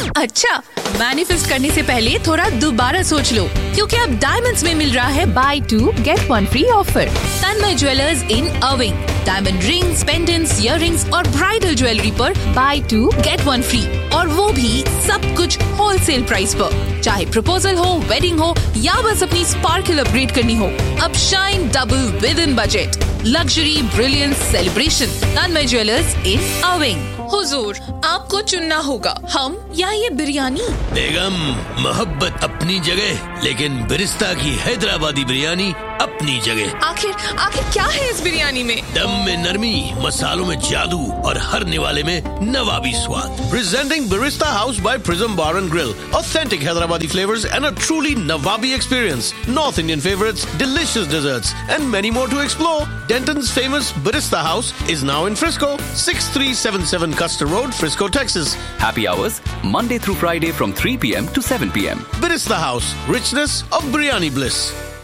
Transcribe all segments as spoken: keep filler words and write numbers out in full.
अच्छा, मैनिफेस्ट करने से पहले थोड़ा दोबारा सोच लो, क्योंकि अब डायमंड्स में मिल रहा है by to get one free offer. Tanmay jewellers in अर्विंग, diamond rings, pendants, earrings और ब्राइडल ज्वेलरी पर by to get one free, और वो भी सब कुछ होलसेल प्राइस पर। चाहे प्रपोजल हो, वेडिंग हो या बस अपनी स्पार्कल अपग्रेड करनी हो, अब shine double with in budget. Luxury, brilliance, celebration. Tanmay jewellers इन अर्विंग। हुजूर, आपको चुनना होगा, हम या ये बिरयानी। बेगम, मोहब्बत अपनी जगह, लेकिन बिरिस्ता की हैदराबादी बिरयानी अपनी जगह। आखिर आखिर क्या है इस बिरयानी में? दम में नरमी, मसालों में जादू और हर निवाले में नवाबी स्वाद। Presenting Barista House by Prism Bar and Grill. Authentic Hyderabadi flavors and a truly Nawabi experience. North Indian favorites, delicious desserts and many more to explore. Denton's famous Barista House is now in Frisco. six three seven seven Custer Road, Frisco, Texas. Happy hours, Monday through Friday from three p.m. to seven p.m. Barista House, richness of biryani bliss.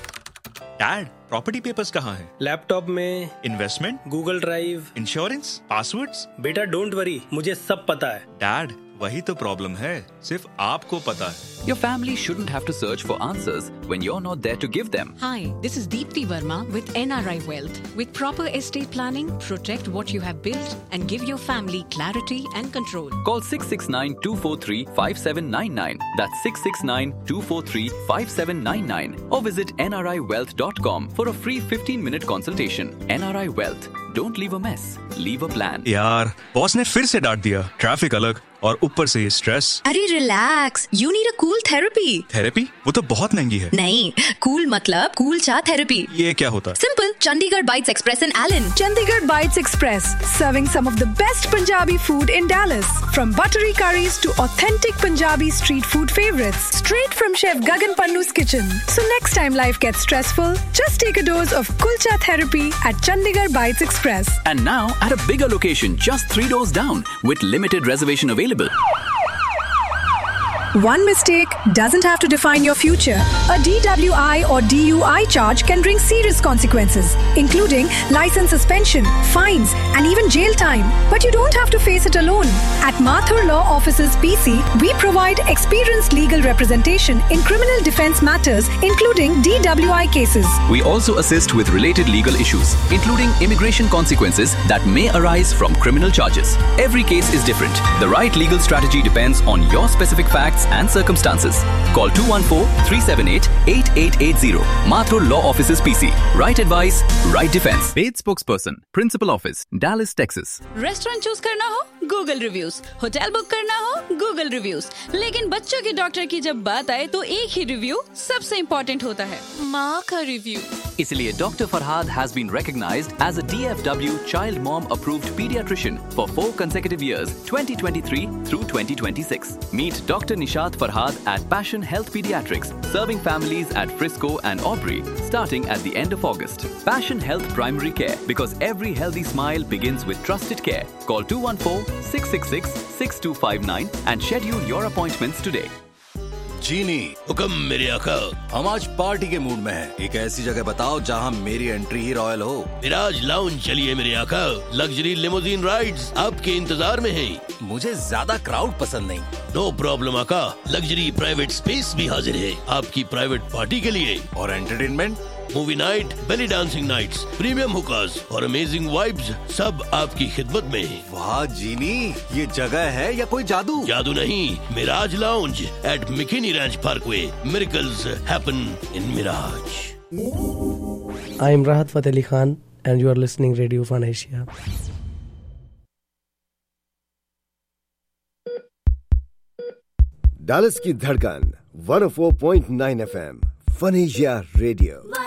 Dad, property papers कहाँ हैं? Laptop में। Investment? Google drive. Insurance? Passwords? बेटा don't worry, मुझे सब पता है। Dad, वही तो प्रॉब्लम है, सिर्फ आपको पता है। Your family shouldn't have to search for answers when you're not there to give them. Hi, this is Deepti Verma with N R I Wealth. With proper estate planning, protect what you have built and give your family clarity and control. Call six six nine, two four three, five seven nine nine. That's six six nine, two four three, five seven nine nine. Or visit N R I wealth dot com for a free fifteen minute consultation. N R I Wealth. Don't leave a mess. Leave a plan. यार, boss ने फिर से डांट दिया। Traffic अलग और ऊपर से ये स्ट्रेस। अरे relax, you need a cool therapy. Therapy? वो तो बहुत महंगी है। नहीं, कूल मतलब कूल चा थेरेपी। ये क्या होता है? Simple, Chandigarh bytes express in Elon. Chandigarh Bites Express, serving some of the best Punjabi food in Dallas. From buttery curries to authentic Punjabi street food favorites, straight from Chef Gagan Pannu's kitchen. So next time life gets stressful, just take a dose of kulcha therapy at Chandigarh Bites Express. And now at a bigger location, just three doors down, with limited reservation available. One mistake doesn't have to define your future. A D W I or D U I charge can bring serious consequences, including license suspension, fines, and even jail time. But you don't have to face it alone. At Mathur Law Offices P C, we provide experienced legal representation in criminal defense matters, including D W I cases. We also assist with related legal issues, including immigration consequences that may arise from criminal charges. Every case is different. The right legal strategy depends on your specific facts and circumstances. Call two one four, three seven eight, eight eight eight zero. Mathur Law Offices P C. Right advice, right defense. Paid spokesperson, Principal Office, Dallas, Texas. Restaurant choose करना हो, Google reviews. Hotel book करना हो, Google reviews. लेकिन बच्चों के doctor की जब बात आए तो एक ही रिव्यू सबसे इम्पोर्टेंट होता है, माँ का रिव्यू। इसलिए Doctor Farhad has been recognized as a D F W Child Mom Approved Pediatrician for four consecutive years, twenty twenty-three through twenty twenty-six. Meet Doctor Nishat Farhad at Passion Health Pediatrics, serving families at Frisco and Aubrey, starting at the end of August. Passion Health Primary Care, because every healthy smile begins with trusted care. Call two one four, six six six, six two five nine and schedule your appointments today. चीनी, हुक्म मेरे आका। हम आज party के mood में हैं। एक ऐसी जगह बताओ जहां मेरी एंट्री ही रॉयल हो। मिराज लाउंज चलिए मेरे आका। लग्जरी लिमोजीन राइड्स आपके इंतजार में हैं। मुझे ज्यादा क्राउड पसंद नहीं। नो प्रॉब्लम आका, लग्जरी प्राइवेट स्पेस भी हाजिर है आपकी प्राइवेट पार्टी के लिए। और entertainment, movie night, belly dancing nights, premium हुकास और अमेजिंग वाइब्स सब आपकी खिदमत में है। वाह जीनी, ये जगह है या कोई जादू? जादू नहीं, Miraj lounge eight मिकिनी ranch Parkway. Miracles happen in Miraj. I am Rahat Fateh Ali Khan and you are listening Radio Fun Asia. Dallas की धड़कन one oh four point nine F M, Fun Asia Radio.